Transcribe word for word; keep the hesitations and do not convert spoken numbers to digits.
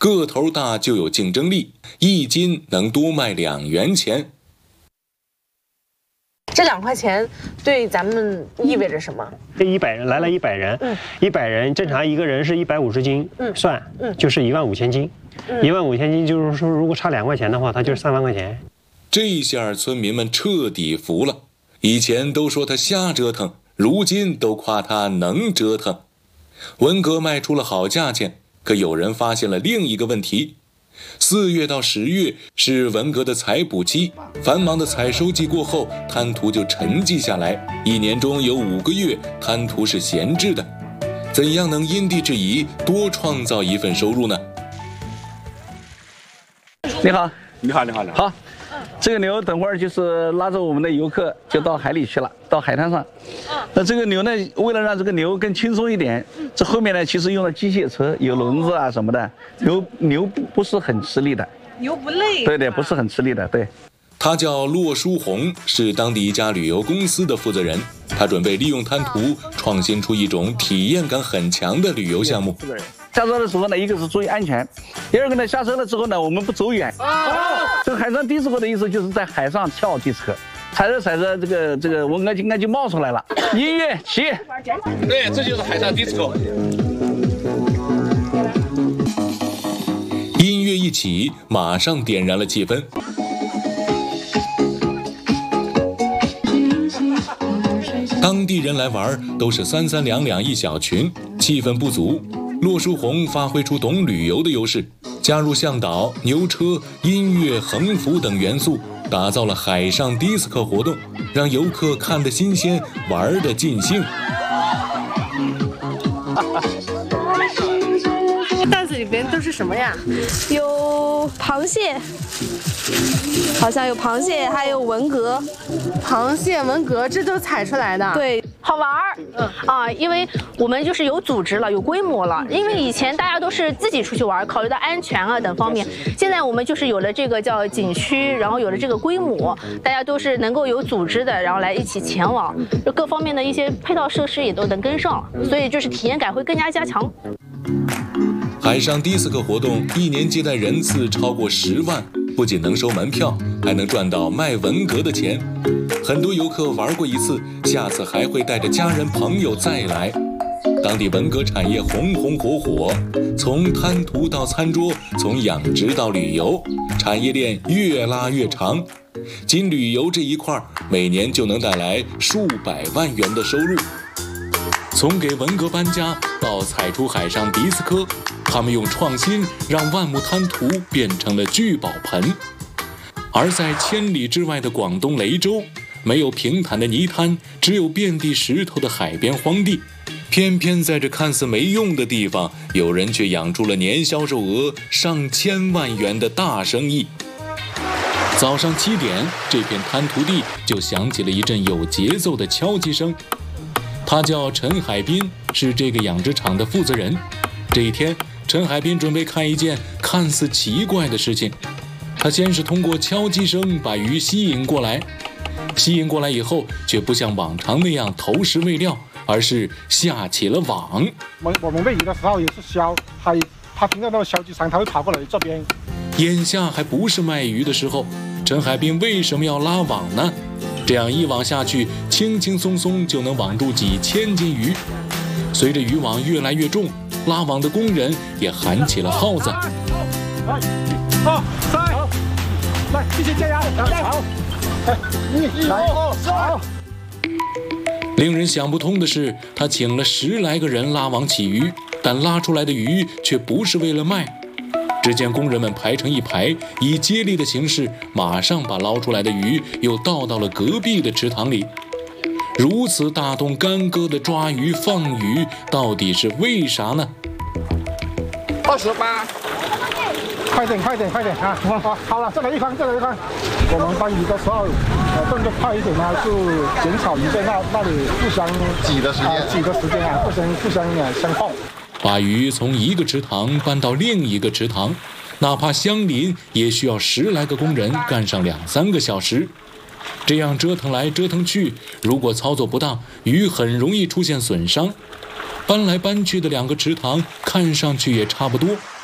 个头大就有竞争力，一斤能多卖两元钱。 这两块钱对咱们意味着什么？ 这一百人来了一百人，嗯，一百人正常一个人是一百五十斤，嗯，算，嗯，就是一万五千斤，一万五千斤就是说，如果差两块钱的话，它就是三万块钱。 这下村民们彻底服了，以前都说他瞎折腾，如今都夸他能折腾。文革卖出了好价钱，可有人发现了另一个问题。四月到十月是文革的采补期，繁忙的采收季过后，滩涂就沉寂下来，一年中有五个月滩涂是闲置的。怎样能因地制宜，多创造一份收入呢？ 你好， 你好，你好，你好。 好，这个牛等会儿就是拉着我们的游客就到海里去了，到海滩上。那这个牛呢，为了让这个牛更轻松一点，这后面呢其实用了机械车，有轮子啊什么的，牛牛不不是很吃力的。 牛不累。 对对，不是很吃力的，对。 他叫骆书红，是当地一家旅游公司的负责人。他准备利用滩涂创新出一种体验感很强的旅游项目。 下车的时候呢，一个是注意安全，第二个呢，下车了之后呢，我们不走远。哦，这个海上迪斯科的意思就是在海上跳迪斯科，踩着踩着，这个这个文革应该就冒出来了。音乐起， 对，这就是海上迪斯科。 音乐一起，马上点燃了气氛。当地人来玩都是三三两两一小群，气氛不足。骆书红发挥出懂旅游的优势，加入向导、牛车、音乐、横幅等元素，打造了海上迪斯科活动，让游客看得新鲜，玩得尽兴。 袋子里边都是什么呀？ 有螃蟹，好像有螃蟹，还有文革。 螃蟹、文革，这都采出来的。 对， 好玩儿，嗯啊，因为我们就是有组织了，有规模了。因为以前大家都是自己出去玩，考虑到安全啊等方面，现在我们就是有了这个叫景区，然后有了这个规模，大家都是能够有组织的，然后来一起前往，各方面的一些配套设施也都能跟上，所以就是体验感会更加加强。 海上迪斯科活动一年接待人次超过十万，不仅能收门票，还能赚到卖文革的钱。很多游客玩过一次，下次还会带着家人朋友再来。当地文革产业红红火火，从滩涂到餐桌，从养殖到旅游，产业链越拉越长。仅旅游这一块，每年就能带来数百万元的收入。从给文革搬家到采出海上迪斯科，他们用创新让万亩滩涂变成了聚宝盆。而在千里之外的广东雷州，没有平坦的泥滩，只有遍地石头的海边荒地。偏偏在这看似没用的地方，有人却养出了年销售额上千万元的大生意。早上七点，这片滩涂地就响起了一阵有节奏的敲击声。他叫陈海滨，是这个养殖场的负责人。这一天，陈海滨准备看一件看似奇怪的事情。他先是通过敲击声把鱼吸引过来，吸引过来以后，却不像往常那样投食喂料，而是下起了网。 我我们喂鱼的时候也是消，他他听到那个消击声，他会跑过来这边。 眼下还不是卖鱼的时候，陈海滨为什么要拉网呢？这样一网下去，轻轻松松就能网住几千斤鱼。随着渔网越来越重，拉网的工人也喊起了号子。 来，二三，来，继续加油，加油！一、二、三。 令人想不通的是，他请了十来个人拉网起鱼，但拉出来的鱼却不是为了卖。只见工人们排成一排，以接力的形式，马上把捞出来的鱼又倒到了隔壁的池塘里。如此大动干戈的抓鱼放鱼，到底是为啥呢？ 二十八，快点，快点，快点啊！好，好了，再来一筐，再来一筐。我们搬鱼的时候，呃，动作快一点呢，就减少鱼在那那里互相挤的时间， 挤的时间啊，互相互相啊相碰。 把鱼从一个池塘搬到另一个池塘，哪怕相邻，也需要十来个工人干上两三个小时。这样折腾来折腾去，如果操作不当，鱼很容易出现损伤。搬来搬去的两个池塘看上去也差不多，